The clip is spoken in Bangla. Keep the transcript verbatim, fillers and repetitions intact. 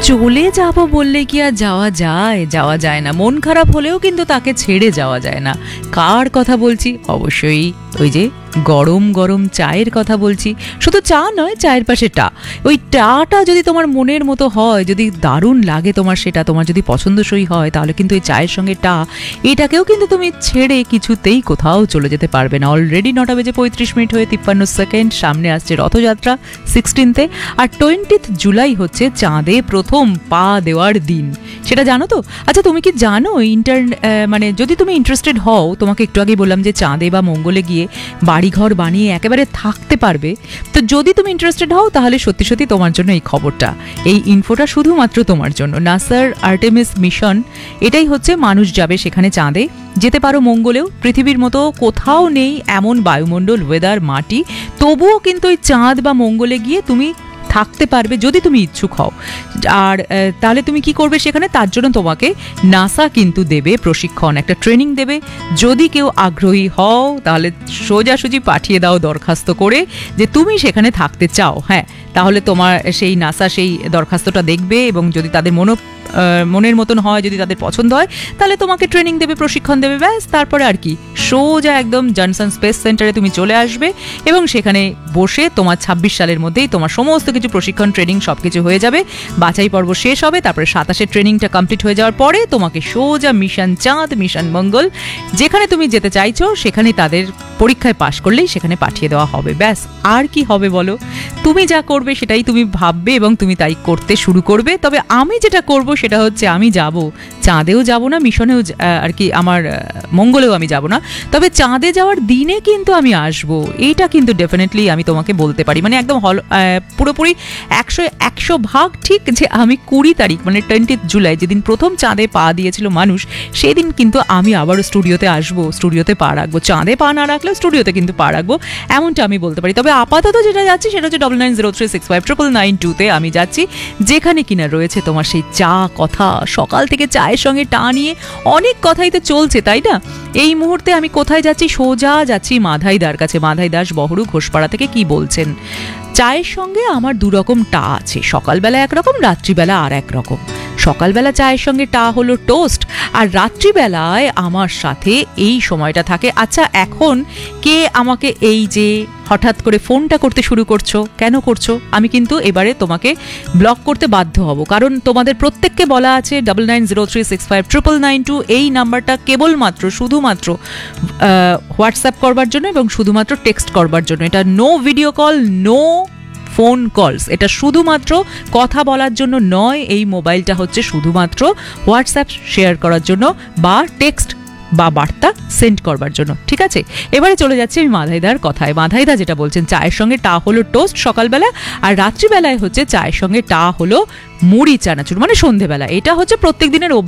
চলে যাব বললে কি আর যাওয়া যায়? যাওয়া যায় না। মন খারাপ হলেও কিন্তু তাকে ছেড়ে যাওয়া যায় না। কার কথা বলছি? অবশ্যই ওই যে গরম গরম চায়ের কথা বলছি। শুধু চা নয়, চায়ের পাশে টা। ওই টাটা যদি তোমার মনের মতো হয়, যদি দারুণ লাগে তোমার, সেটা তোমার যদি পছন্দসই হয়, তাহলে কিন্তু এই চায়ের সঙ্গে টা, এটাকেও কিন্তু তুমি ছেড়ে কিছুতেই কোথাও চলে যেতে পারবে না। অলরেডি নটা বেজে পঁয়ত্রিশ মিনিট হয়ে তিপ্পান্ন সেকেন্ড। সামনে আসছে রথযাত্রা সিক্সটিনতে, আর টোয়েন্টিথ জুলাই হচ্ছে চাঁদে প্রথম পা দেওয়ার দিন। সেটা জানো তো? আচ্ছা, তুমি কি জানো ইন্টার মানে যদি তুমি ইন্টারেস্টেড হও, তোমাকে একটু আগেই বললাম যে চাঁদে বা মঙ্গলে গিয়ে বাড়িঘর বানিয়ে একেবারে থাকতে পারবে। তো যদি তুমি ইন্টারেস্টেড হও, তাহলে সত্যি সত্যি তোমার জন্য এই খবরটা, এই ইনফোটা শুধুমাত্র তোমার জন্য। নাসার আর্টেমিস মিশন, এটাই হচ্ছে মানুষ যাবে সেখানে চাঁদে। যেতে পারো মঙ্গলেও। পৃথিবীর মতো কোথাও নেই এমন বায়ুমণ্ডল, ওয়েদার, মাটি, তবুও কিন্তু ওই চাঁদ বা মঙ্গলে গিয়ে তুমি থাকতে পারবে যদি তুমি ইচ্ছুক হও। আর তাহলে তুমি কি করবে সেখানে? তার জন্য তোমাকে নাসা কিন্তু দেবে প্রশিক্ষণ, একটা ট্রেনিং দেবে। যদি কেউ আগ্রহী হও, তাহলে সোজাসুজি পাঠিয়ে দাও দরখাস্ত করে যে তুমি সেখানে থাকতে চাও। হ্যাঁ, তাহলে তোমার সেই নাসা সেই দরখাস্তটা দেখবে, এবং যদি তাদের মনো মনের মতন হয়, যদি তাদের পছন্দ হয়, তাহলে তোমাকে ট্রেনিং দেবে, প্রশিক্ষণ দেবে। ব্যাস, তারপরে আর কি, সোজা একদম জনসন স্পেস সেন্টারে তুমি চলে আসবে, এবং সেখানে বসে তোমার ছাব্বিশ সালের মধ্যেই তোমার সমস্ত কিছু প্রশিক্ষণ, ট্রেনিং সব কিছু হয়ে যাবে। বাছাই পর্ব শেষ হবে, তারপরে সাতাশের ট্রেনিংটা কমপ্লিট হয়ে যাওয়ার পরে তোমাকে সোজা মিশন চাঁদ, মিশন মঙ্গল, যেখানে তুমি যেতে চাইছো সেখানে তাদের পরীক্ষায় পাশ করলেই সেখানে পাঠিয়ে দেওয়া হবে। ব্যাস, আর কি হবে বলো? তুমি যা করবে সেটাই তুমি ভাববে এবং তুমি তাই করতে শুরু করবে। তবে আমি যেটা করব সেটা হচ্ছে, আমি যাব চাঁদেও যাব না, মিশনেও আর কি আমার মঙ্গলেও আমি যাব না, তবে চাঁদে যাওয়ার দিনে কিন্তু আমি আসব। এইটা কিন্তু ডেফিনেটলি আমি তোমাকে বলতে পারি, মানে একদম হল পুরোপুরি একশো একশো ভাগ ঠিক, যে আমি কুড়ি তারিখ মানে টোয়েন্টিথ জুলাই, যেদিন প্রথম চাঁদে পা দিয়েছিল মানুষ, সেদিন কিন্তু আমি আবারও স্টুডিওতে আসবো, স্টুডিওতে পা রাখবো। চাঁদে পা না রাখলেও স্টুডিওতে কিন্তু পা রাখবো, এমনটা আমি বলতে পারি। তবে আপাতত যেটা যাচ্ছি সেটা হচ্ছে double nine zero three six five triple nine টুতে আমি যাচ্ছি, যেখানে কিনা রয়েছে তোমার সেই চা কথা। সকাল থেকে চায়ের সঙ্গে টা নিয়ে অনেক কথাই তো চলছে, তাই না? এই মুহূর্তে আমি কোথায় যাচ্ছি? সোজা যাচ্ছি মাধাইদার কাছে। মাধাই দাস বহরু ঘোষপাড়া থেকে কি বলছেন? চায়ের সঙ্গে আমার দু রকম টা আছে, সকালবেলা একরকম, রাত্রিবেলা আর এক রকম। সকালবেলা চায়ের সঙ্গে টা হলো টোস্ট, আর রাত্রিবেলায় আমার সাথে এই সময়টা থাকে। আচ্ছা, এখন কে আমাকে এই যে হঠাৎ করে ফোনটা করতে শুরু করছো, কেন করছো? আমি কিন্তু এবারে তোমাকে ব্লক করতে বাধ্য হব, কারণ তোমাদের প্রত্যেককে বলা আছে double nine zero three six five triple nine two, এই নাম্বারটা কেবলমাত্র শুধুমাত্র হোয়াটসঅ্যাপ করবার জন্য এবং শুধুমাত্র টেক্সট করবার জন্য। এটা no video call, no phone calls, এটা শুধুমাত্র কথা বলার জন্য নয়। এই মোবাইলটা হচ্ছে শুধুমাত্র হোয়াটসঅ্যাপ শেয়ার করার জন্য বা টেক্সট বা বার্তা সেন্ড করবার জন্য, ঠিক আছে? এবারে চলে যাচ্ছি আমি মাধাইদার কথায়। মাধাইদা যেটা বলছেন, চায়ের সঙ্গে টা হলো টোস্ট সকালবেলা, আর রাত্রিবেলায় হচ্ছে চায়ের সঙ্গে টা হলো মুড়ি চানাচুর, মানে সন্ধেবেলা। এটা হচ্ছে প্রত্যেক দিনের